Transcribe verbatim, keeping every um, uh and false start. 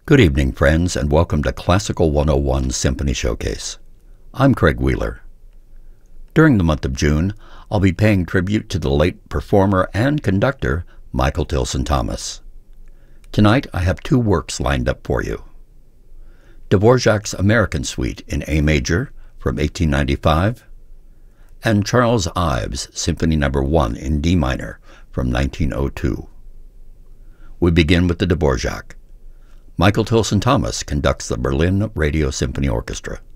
Good evening, friends, and welcome to Classical one oh one Symphony Showcase. I'm Craig Wheeler. During the month of June, I'll be paying tribute to the late performer and conductor, Michael Tilson Thomas. Tonight, I have two works lined up for you. Dvorak's American Suite in A major from eighteen ninety-five, and Charles Ives' Symphony Number one in D minor from nineteen oh two. We begin with the Dvorak. Michael Tilson Thomas conducts the Berlin Radio Symphony Orchestra.